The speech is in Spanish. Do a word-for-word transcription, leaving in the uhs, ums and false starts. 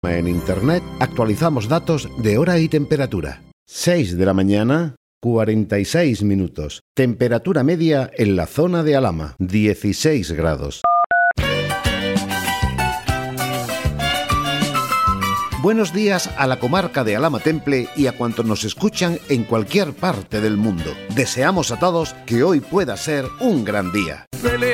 En Internet actualizamos datos de hora y temperatura. seis de la mañana, cuarenta y seis minutos. Temperatura media en la zona de Alhama, dieciséis grados. Buenos días a la comarca de Alhama Temple y a cuantos nos escuchan en cualquier parte del mundo. Deseamos a todos que hoy pueda ser un gran día.